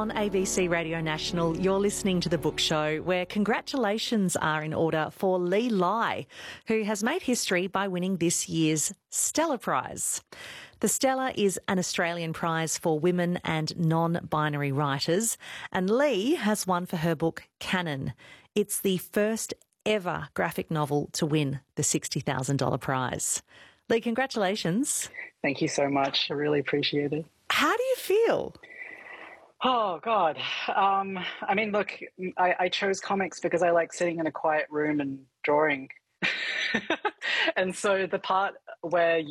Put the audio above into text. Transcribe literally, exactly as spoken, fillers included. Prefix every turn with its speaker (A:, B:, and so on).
A: On A B C Radio National, you're listening to The Book Show, where congratulations are in order for Lee Lai, who has made history by winning this year's Stella Prize. The Stella is an Australian prize for women and non-binary writers, and Lee has won for her book Canon. It's the first ever graphic novel to win the sixty thousand dollars prize. Lee, congratulations.
B: Thank you so much. I really appreciate it.
A: How do you feel?
B: Oh, God. Um, I mean, look, I, I chose comics because I like sitting in a quiet room and drawing. And so the part where